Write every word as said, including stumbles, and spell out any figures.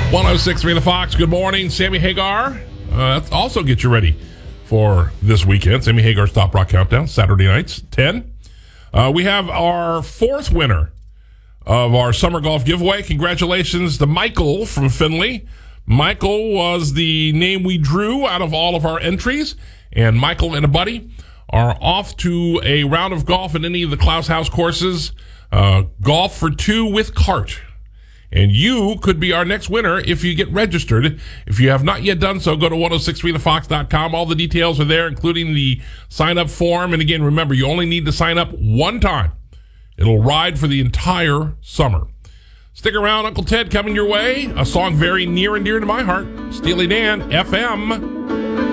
one oh six point three The Fox. Good morning, Sammy Hagar. Uh, also get you ready for this weekend. Sammy Hagar's Top Rock Countdown, Saturday nights, ten. Uh, we have our fourth winner of our summer golf giveaway. Congratulations to Michael from Findlay. Michael was the name we drew out of all of our entries, and Michael and a buddy are off to a round of golf at any of the Klaus House courses. Uh, golf for two with cart. And you could be our next winner if you get registered. If you have not yet done so, go to ten sixty-three the fox dot com. All the details are there, including the sign-up form. And again, remember, you only need to sign up one time. It'll ride for the entire summer. Stick around, Uncle Ted coming your way. A song very near and dear to my heart. Steely Dan, F M.